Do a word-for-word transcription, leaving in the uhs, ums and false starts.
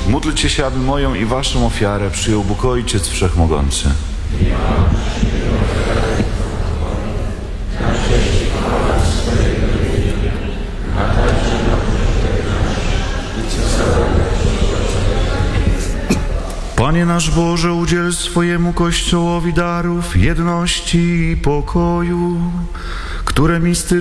Módlcie się, aby moją i waszą ofiarę przyjął Bóg Ojciec Wszechmogący. Panie nasz Boże, udziel swojemu Kościołowi darów jedności i pokoju, które mistycznie